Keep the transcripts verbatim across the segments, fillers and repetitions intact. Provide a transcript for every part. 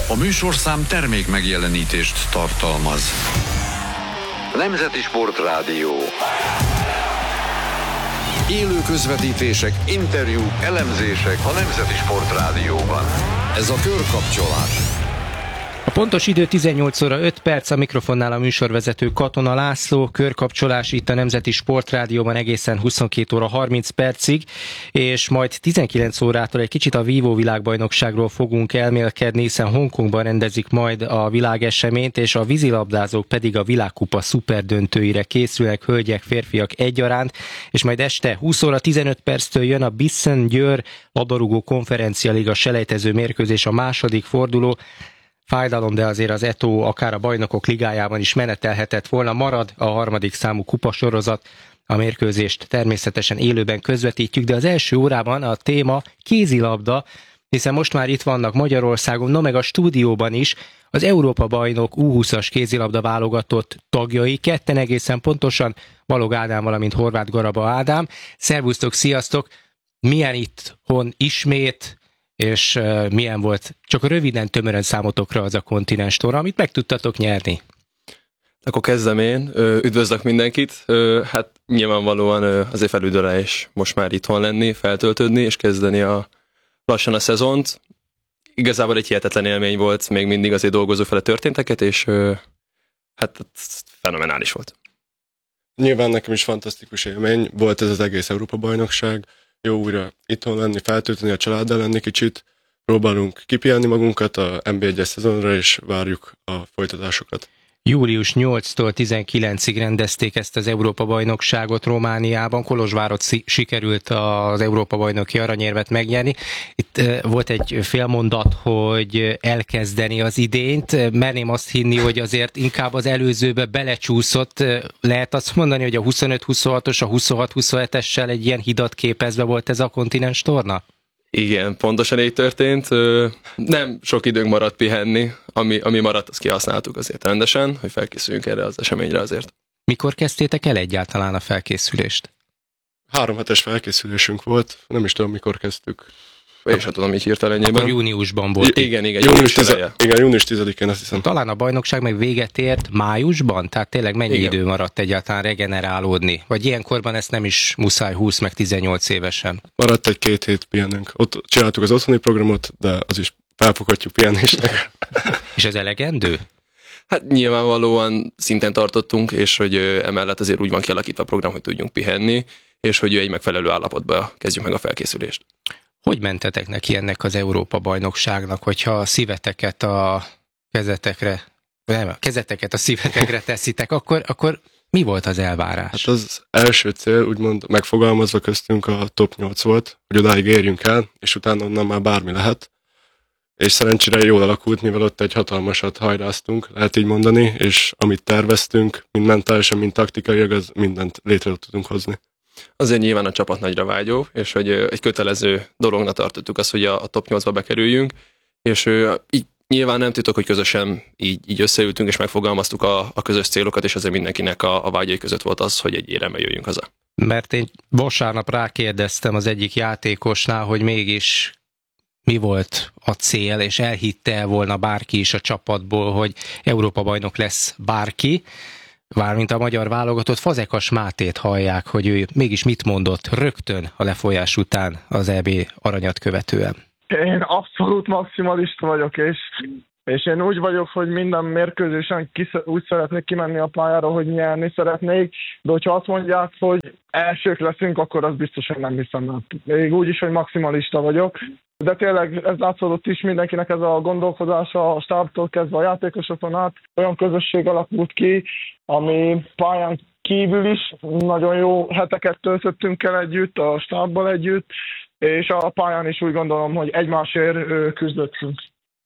A műsorszám termék megjelenítést tartalmaz. Nemzeti Sportrádió. Élő közvetítések, interjúk, elemzések a Nemzeti Sportrádióban. Ez a Körkapcsolás. A pontos idő tizennyolc óra öt perc, a mikrofonnál a műsorvezető Katona László. Körkapcsolás itt a Nemzeti Sportrádióban egészen huszonkét óra harminc percig, és majd tizenkilenc órától egy kicsit a vívó világbajnokságról fogunk elmélkedni, hiszen Hongkongban rendezik majd a világeseményt, és a vízilabdázók pedig a világkupa szuperdöntőire készülnek, hölgyek, férfiak egyaránt, és majd este húsz óra tizenöt perctől jön a Bissen-Győr labdarúgó konferencialiga selejtező mérkőzés, a második forduló. Fájdalom, de azért az é té o akár a bajnokok ligájában is menetelhetett volna. Marad a harmadik számú kupasorozat, a mérkőzést természetesen élőben közvetítjük, de az első órában a téma kézilabda, hiszen most már itt vannak Magyarországon, no meg a stúdióban is az Európa-bajnok U húszas kézilabda válogatott tagjai, ketten egészen pontosan, Balog Ádám, valamint Horváth Garaba Ádám. Szervusztok, sziasztok! Milyen itthon ismét, és uh, milyen volt csak röviden, tömören számotokra az a kontinens torna, amit meg tudtatok nyerni? Akkor kezdem én. Üdvözlök mindenkit. Hát nyilvánvalóan azért felüdülés most már itthon lenni, feltöltődni, és kezdeni a, lassan a szezont. Igazából egy hihetetlen élmény volt, még mindig azért dolgozó fele történteket, és hát fenomenális volt. Nyilván nekem is fantasztikus élmény volt ez az egész Európa-bajnokság. Jó újra itthon lenni, feltölteni, a családdal lenni kicsit. Próbálunk kipihenni magunkat a en bé egyes szezonra, és várjuk a folytatásokat. július nyolcadikától tizenkilencedikéig rendezték ezt az Európa-bajnokságot Romániában. Kolozsvárot sikerült az Európa-bajnoki aranyérmet megnyerni. Itt volt egy félmondat, hogy elkezdeni az idényt. Merném azt hinni, hogy azért inkább az előzőbe belecsúszott. Lehet azt mondani, hogy a huszonöt huszonhatos, a huszonhat huszonhetessel egy ilyen hidat képezve volt ez a kontinens torna? Igen, pontosan így történt. Nem sok időnk maradt pihenni, ami, ami maradt, azt kihasználtuk azért rendesen, hogy felkészüljünk erre az eseményre azért. Mikor kezdtétek el egyáltalán a felkészülést? Három hetes felkészülésünk volt, nem is tudom, mikor kezdtük. Én sem tudom, így hirtelenjében. Akkor júniusban volt. I- igen, igen, június tizedike. Igen, június tizedikén azt hiszem. Talán a bajnokság meg véget ért májusban? Tehát tényleg mennyi igen. idő maradt egyáltalán regenerálódni? Vagy ilyenkorban ezt nem is muszáj húsz meg tizennyolc évesen? Maradt egy két hét pihenünk. Ott csináltuk az otthoni programot, de az is felfoghatjuk pihenésnek. És ez elegendő? Hát nyilvánvalóan szinten tartottunk, és hogy emellett azért úgy van kialakítva a program, hogy tudjunk pihenni, és hogy egy megfelelő állapotba kezdjük meg a felkészülést. Hogy mentetek neki ennek az Európa-bajnokságnak, hogyha a szíveteket a kezetekre, nem, a kezeteket a szívetekre teszitek, akkor, akkor mi volt az elvárás? Hát az első cél, úgymond megfogalmazva köztünk a top nyolc volt, hogy odáig érjünk el, és utána onnan már bármi lehet. És szerencsére jól alakult, mivel ott egy hatalmasat hajráztunk, lehet így mondani, és amit terveztünk, mind mentálisan, mind taktikailag, az mindent létre tudunk hozni. Azért nyilván a csapat nagyra vágyó, és hogy egy kötelező dolognak tartottuk azt, hogy a top nyolcba bekerüljünk, és így nyilván nem titok, hogy közösen így, így összeültünk, és megfogalmaztuk a, a közös célokat, és azért mindenkinek a, a vágyai között volt az, hogy egy éremmel jöjjünk haza. Mert én vasárnap rákérdeztem az egyik játékosnál, hogy mégis mi volt a cél, és elhitte volna bárki is a csapatból, hogy Európa-bajnok lesz bárki, Vármint a magyar válogatott Fazekas Mátét hallják, hogy ő mégis mit mondott rögtön a lefolyás után az é bé aranyat követően. Én abszolút maximalista vagyok, és, és én úgy vagyok, hogy minden mérkőzésen kisz, úgy szeretnék kimenni a pályára, hogy nyerni szeretnék, de hogyha azt mondják, hogy elsők leszünk, akkor az biztosan nem hiszem. Még úgy is, hogy maximalista vagyok. De tényleg ez látszódott is mindenkinek, ez a gondolkodása a stábtól kezdve a játékosokon át. Olyan közösség alakult ki, ami pályán kívül is nagyon jó heteket töltöttünk el együtt, a stábbal együtt, és a pályán is úgy gondolom, hogy egymásért küzdöttünk.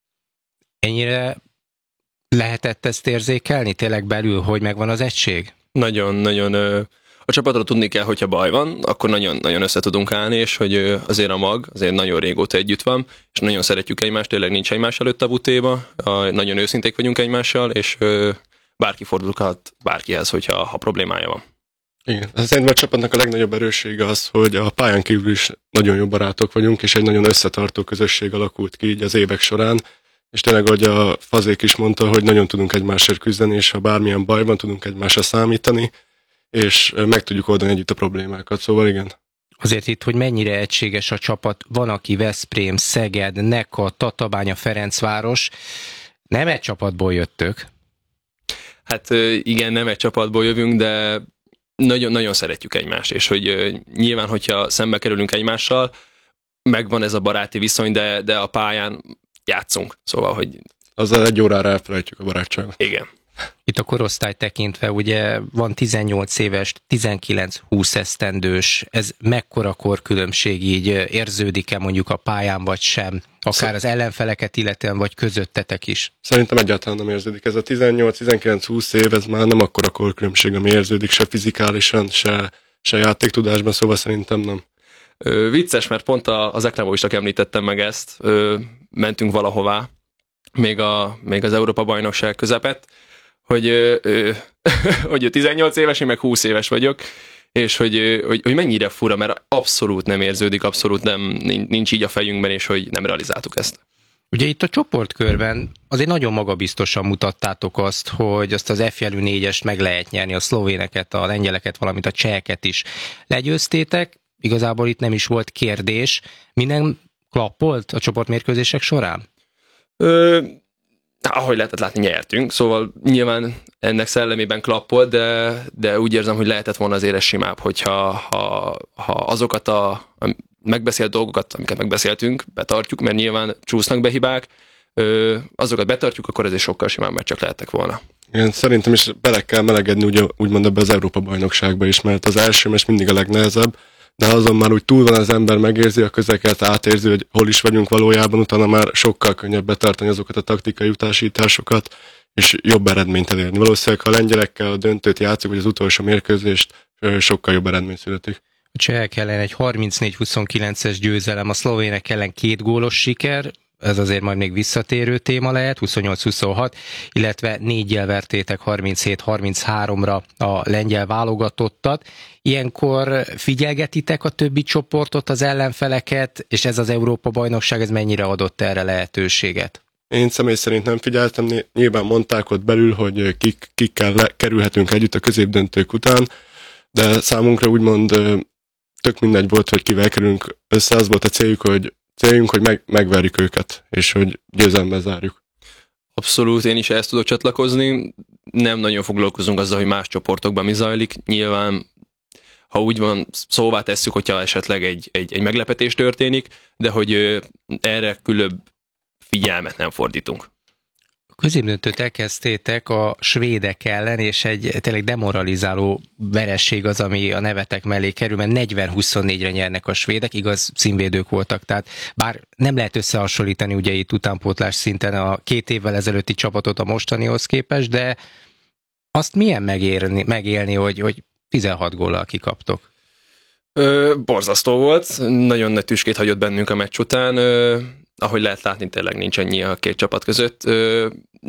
Ennyire lehetett ezt érzékelni tényleg belül, hogy megvan az egység? Nagyon-nagyon... A csapatra tudni kell, hogyha baj van, akkor nagyon-nagyon össze tudunk állni, és hogy azért a mag, azért nagyon régóta együtt van, és nagyon szeretjük egymást, tényleg nincs egymás előtt a butéba, nagyon őszinték vagyunk egymással, és bárki fordulhat bárkihez, hogyha ha problémája van. Igen, szerintem a csapatnak a legnagyobb erőssége az, hogy a pályán kívül is nagyon jó barátok vagyunk, és egy nagyon összetartó közösség alakult ki így az évek során, és tényleg, ahogy a Fazék is mondta, hogy nagyon tudunk egymásért küzdeni, és ha bármilyen baj van, tudunk egymásra számítani, és meg tudjuk oldani együtt a problémákat, szóval igen. Azért itt, hogy mennyire egységes a csapat, van, aki Veszprém, Szeged, Neka, Tatabánya, Ferencváros, nem egy csapatból jöttök. Hát igen, nem egy csapatból jövünk, de nagyon, nagyon szeretjük egymást, és hogy nyilván, hogyha szembe kerülünk egymással, megvan ez a baráti viszony, de, de a pályán játszunk, szóval, hogy... Azzal egy órára elfelejtjük a barátságot. Igen. Itt a korosztály tekintve, ugye van tizennyolc éves, tizenkilenc-húsz esztendős, ez mekkora korkülönbség, így érződik-e mondjuk a pályán, vagy sem? Akár az ellenfeleket illetően, vagy közöttetek is? Szerintem egyáltalán nem érződik. Ez a tizennyolc-tizenkilenc-húsz év, ez már nem akkora korkülönbség, ami érződik, se fizikálisan, se, se játéktudásban, szóval szerintem nem. Ö, vicces, mert pont az Eknávóistak említettem meg ezt, ö, mentünk valahová, még, a, még az Európa-bajnokság közepett, hogy, ö, ö, hogy tizennyolc éves, én meg húsz éves vagyok, és hogy, hogy, hogy mennyire fura, mert abszolút nem érződik, abszolút nem, nincs így a fejünkben, és hogy nem realizáltuk ezt. Ugye itt a csoportkörben azért nagyon magabiztosan mutattátok azt, hogy azt az F jelű négyest meg lehet nyerni, a szlovéneket, a lengyeleket, valamint a cseheket is legyőztétek. Igazából itt nem is volt kérdés. Minden klappolt a csoportmérkőzések során? Ö, ahogy lehetett látni, nyertünk, szóval nyilván ennek szellemében klappolt, de, de úgy érzem, hogy lehetett volna azért ez simább, hogyha ha, ha azokat a, a megbeszélt dolgokat, amiket megbeszéltünk, betartjuk, mert nyilván csúsznak be hibák, ö, azokat betartjuk, akkor ezért sokkal simább meccsek lehettek volna. Igen, szerintem is bele kell melegedni úgy, úgymond ebbe az Európa-bajnokságba is, mert az első meccs mindig a legnehezebb, de azon már úgy túl van az ember, megérzi a közeket, átérzi, hogy hol is vagyunk valójában, utána már sokkal könnyebb betartani azokat a taktikai utasításokat, és jobb eredményt elérni. Valószínűleg, ha a lengyelekkel a döntőt játszunk, vagy az utolsó mérkőzést, sokkal jobb eredmény születik. A csehek ellen egy harmincnégy huszonkilences győzelem, a szlovének ellen két gólos siker, ez azért majd még visszatérő téma lehet, huszonnyolc huszonhat, illetve négyel vertétek harminchét harminchárom-ra a lengyel válogatottat. Ilyenkor figyelgetitek a többi csoportot, az ellenfeleket, és ez az Európa-bajnokság, ez mennyire adott erre lehetőséget? Én személy szerint nem figyeltem, nyilván mondták ott belül, hogy kik, kikkel le, kerülhetünk együtt a középdöntők után, de számunkra úgymond tök mindegy volt, hogy kivel kerülünk össze, az volt a céljuk, hogy céljunk, hogy meg, megverjük őket, és hogy győzelemmel zárjuk. Abszolút, én is ezt tudok csatlakozni. Nem nagyon foglalkozunk azzal, hogy más csoportokban mi zajlik. Nyilván, ha úgy van, szóvá tesszük, hogyha esetleg egy, egy, egy meglepetés történik, de hogy erre különb figyelmet nem fordítunk. A középdöntőt elkezdtétek a svédek ellen, és egy tényleg demoralizáló veresség az, ami a nevetek mellé kerül, mert negyven huszonnégyre nyernek a svédek, igaz, címvédők voltak, tehát bár nem lehet összehasonlítani ugye itt utánpótlás szinten a két évvel ezelőtti csapatot a mostanihoz képest, de azt milyen megérni, megélni, hogy, hogy tizenhat góllal kikaptok? Ö, borzasztó volt, nagyon nagy tüskét hagyott bennünk a meccs után, ö, ahogy lehet látni, tényleg nincs ennyi a két csapat között. Ö,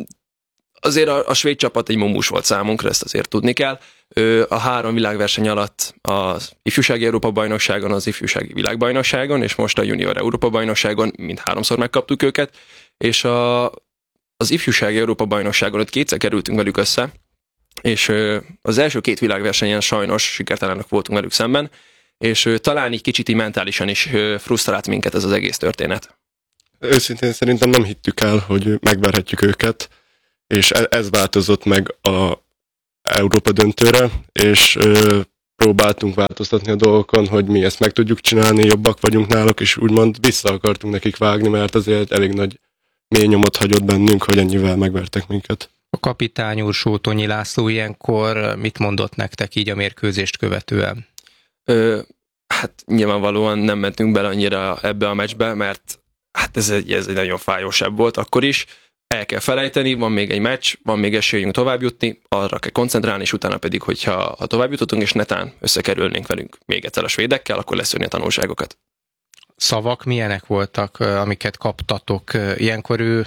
azért a, a svéd csapat egy mumus volt számunkra, ezt azért tudni kell. Ö, a három világverseny alatt az ifjúsági Európa-bajnokságon, az ifjúsági világbajnokságon, és most a junior Európa-bajnokságon mind háromszor megkaptuk őket, és a, az ifjúsági Európa-bajnokságon ott kétszer kerültünk velük össze, és ö, az első két világversenyen sajnos sikertelenek voltunk velük szemben, és ö, talán így kicsit így mentálisan is ö, frusztrált minket ez az egész történet. Őszintén szerintem nem hittük el, hogy megverhetjük őket, és ez változott meg a Európa döntőre, és ö, próbáltunk változtatni a dolgokon, hogy mi ezt meg tudjuk csinálni, jobbak vagyunk náluk, és úgymond vissza akartunk nekik vágni, mert azért elég nagy mély nyomot hagyott bennünk, hogy ennyivel megvertek minket. A kapitány úr, Sótonyi László ilyenkor mit mondott nektek így a mérkőzést követően? Ö, hát nyilvánvalóan nem mentünk bele annyira ebbe a meccsbe, mert hát ez egy, ez egy nagyon fájósabb volt akkor is. El kell felejteni, van még egy meccs, van még esélyünk tovább jutni, arra kell koncentrálni, és utána pedig, hogyha ha tovább jutottunk, és netán összekerülnénk velünk még egyszer a svédekkel, akkor leszűrni a tanulságokat. Szavak milyenek voltak, amiket kaptatok? Ilyenkor ő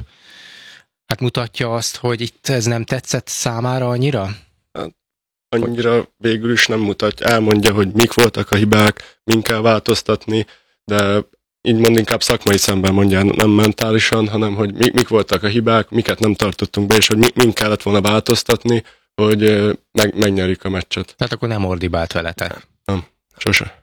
hát mutatja azt, hogy itt ez nem tetszett számára annyira? Hát, annyira végül is nem mutatja. Elmondja, hogy mik voltak a hibák, min kell változtatni, de így mond inkább szakmai szemben mondjál, nem mentálisan, hanem hogy mi, mik voltak a hibák, miket nem tartottunk be, és hogy mi, min kellett volna változtatni, hogy meg, megnyerjük a meccset. Tehát akkor nem ordibált veletek? Nem, sose.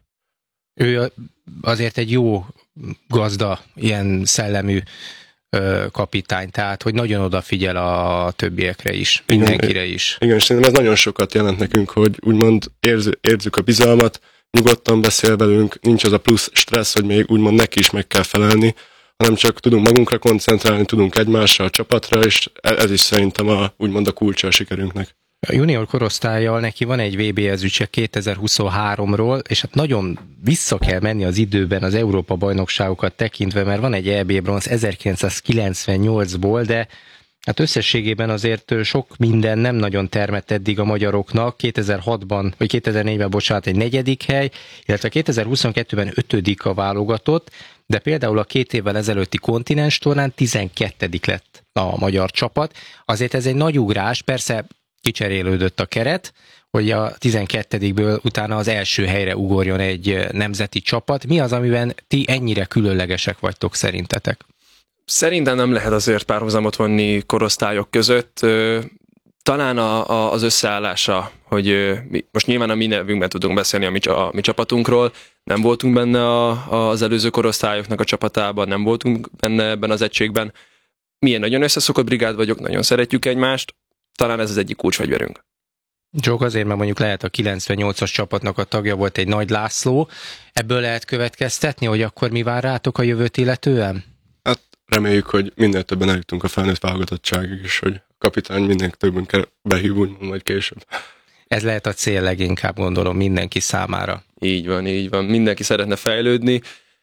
Ő azért egy jó gazda, ilyen szellemű kapitány, tehát hogy nagyon odafigyel a többiekre is, mindenkire is. Igen, és szerintem ez nagyon sokat jelent nekünk, hogy úgymond érz, érzük a bizalmat, nyugodtan beszél velünk, nincs az a plusz stressz, hogy még úgymond neki is meg kell felelni, hanem csak tudunk magunkra koncentrálni, tudunk egymásra, a csapatra, és ez is szerintem a, úgymond a kulcsa a sikerünknek. A junior korosztállyal neki van egy vé bé ezüstje kétezer-huszonháromról, és hát nagyon vissza kell menni az időben az Európa-bajnokságokat tekintve, mert van egy é bé bronz ezerkilencszázkilencvennyolcból, de hát összességében azért sok minden nem nagyon termett eddig a magyaroknak. kétezer-hatban, vagy kétezer-négyben, bocsánat, egy negyedik hely, illetve kétezer-huszonkettőben ötödik a válogatott, de például a két évvel ezelőtti kontinens tornán tizenkettedik lett a magyar csapat. Azért ez egy nagy ugrás, persze kicserélődött a keret, hogy a tizenkettedikből utána az első helyre ugorjon egy nemzeti csapat. Mi az, amiben ti ennyire különlegesek vagytok szerintetek? Szerintem nem lehet azért párhuzamot vonni korosztályok között. Talán a, a, az összeállása, hogy mi, most nyilván a mi nevünkben tudunk beszélni a mi, a mi csapatunkról, nem voltunk benne a, az előző korosztályoknak a csapatában, nem voltunk benne ebben az egységben. Milyen nagyon összeszokott brigád vagyok, nagyon szeretjük egymást, talán ez az egyik kulcsfegyverünk. Csak azért, mert mondjuk lehet a kilencvennyolcas csapatnak a tagja volt egy Nagy László, ebből lehet következtetni, hogy akkor mi vár rátok a jövőt illetően? Hát reméljük, hogy minél többen eljutunk a felnőtt válogatottságig, és hogy a kapitány minél többen behív, úgymond majd később. Ez lehet a cél leginkább, gondolom, mindenki számára. Így van, így van. Mindenki szeretne fejlődni,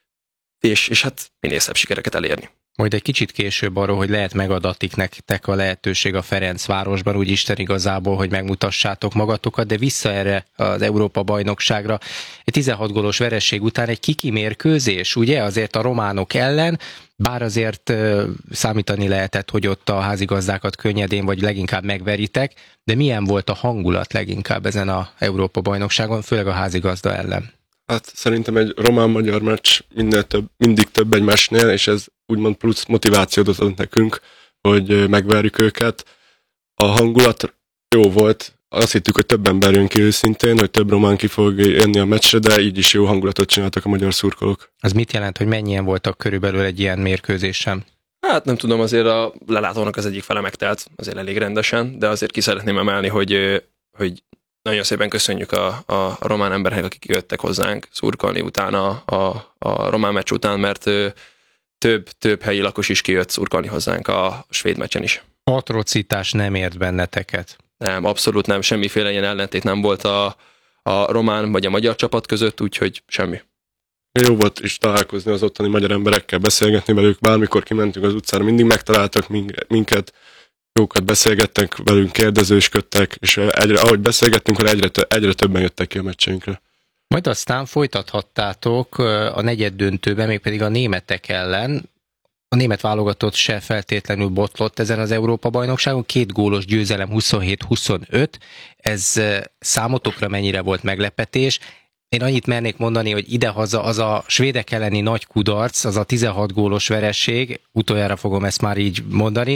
és, és hát minél szebb sikereket elérni. Majd egy kicsit később arról, hogy lehet megadatik nektek a lehetőség a Ferencvárosban, úgy Isten igazából, hogy megmutassátok magatokat, de vissza erre az Európa-bajnokságra. Egy tizenhat gólos vereség után egy kiki mérkőzés, ugye, azért a románok ellen, bár azért uh, számítani lehetett, hogy ott a házigazdákat könnyedén vagy leginkább megveritek, de milyen volt a hangulat leginkább ezen a Európa-bajnokságon, főleg a házigazda ellen? Hát szerintem egy román-magyar meccs minél több, mindig több egymásnél, és ez úgymond plusz motivációt adott nekünk, hogy megverjük őket. A hangulat jó volt, azt hittük, hogy több ember jön ki őszintén, hogy több román ki fog jönni a meccsre, de így is jó hangulatot csináltak a magyar szurkolók. Az mit jelent, hogy mennyien voltak körülbelül egy ilyen mérkőzésen? Hát nem tudom, azért a lelátónak az egyik fele megtelt, azért elég rendesen, de azért ki szeretném emelni, hogy, hogy nagyon szépen köszönjük a, a román emberek, akik jöttek hozzánk szurkolni utána a, a román meccs után, mert több, több helyi lakos is kijött szurkolni hozzánk a svéd meccsen is. Atrocitás nem ért benneteket? Nem, abszolút nem, semmiféle ilyen ellentét nem volt a, a román vagy a magyar csapat között, úgyhogy semmi. Jó volt is találkozni az ottani magyar emberekkel, beszélgetni velük, bármikor kimentünk az utcára, mindig megtaláltak minket, jókat beszélgettek velünk, kérdezősködtek, és egyre, ahogy beszélgettünk, egyre, egyre többen jöttek ki a meccseinkre. Majd aztán folytathattátok a negyed döntőben, mégpedig a németek ellen. A német válogatott se feltétlenül botlott ezen az Európa-bajnokságon, két gólos győzelem huszonhét huszonöt. Ez számotokra mennyire volt meglepetés? Én annyit mernék mondani, hogy idehaza az a svédek elleni nagy kudarc, az a tizenhat gólos veresség, utoljára fogom ezt már így mondani,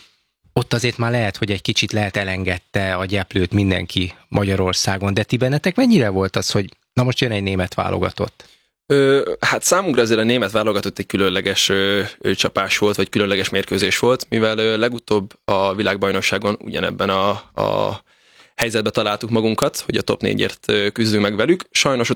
ott azért már lehet, hogy egy kicsit lehet elengedte a gyeplőt mindenki Magyarországon, de ti bennetek mennyire volt az, hogy na most jön egy német válogatott? Ö, hát számunkra azért a német válogatott egy különleges ö, ö, csapás volt, vagy különleges mérkőzés volt, mivel ö, legutóbb a világbajnokságon ugyanebben a, a helyzetben találtuk magunkat, hogy a top négyért küzdünk meg velük. Sajnos